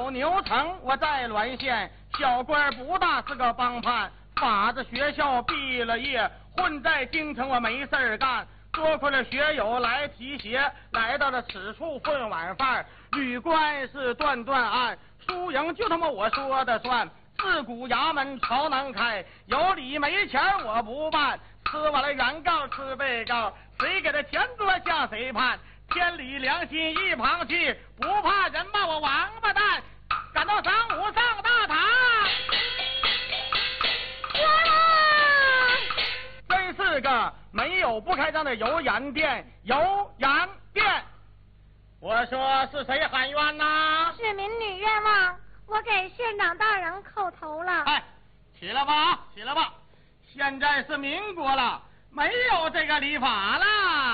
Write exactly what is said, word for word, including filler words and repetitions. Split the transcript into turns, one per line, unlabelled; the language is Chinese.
到牛城，我在滦县，小官不大是个帮派，法子学校毕了业，混在京城我没事儿干。多亏了学友来提携，来到了此处混晚饭。吕官是断断案，输赢就他妈我说的算。自古衙门朝南开，有理没钱我不办。吃完了原告吃被告，谁给他钱多向谁判。天理良心一旁去，不怕人骂我王八蛋。赶到晌午上大堂，真是个没有不开张的油盐店，油盐店。我说是谁喊冤呐？
是民女冤枉，我给县长大人叩头了。
哎，起来吧，起来吧！现在是民国了，没有这个礼法了。